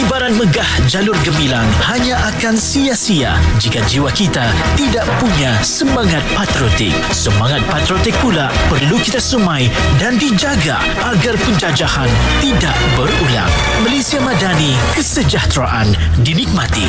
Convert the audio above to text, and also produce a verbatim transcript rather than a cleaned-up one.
Pengibaran megah jalur gemilang hanya akan sia-sia jika jiwa kita tidak punya semangat patriotik. Semangat patriotik pula perlu kita sumai dan dijaga agar penjajahan tidak berulang. Malaysia Madani, kesejahteraan dinikmati.